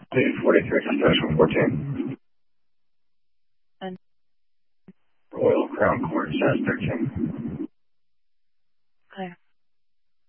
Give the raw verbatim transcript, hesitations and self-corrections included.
forty-three, ten fourteen. And Royal Crown Court, S thirteen.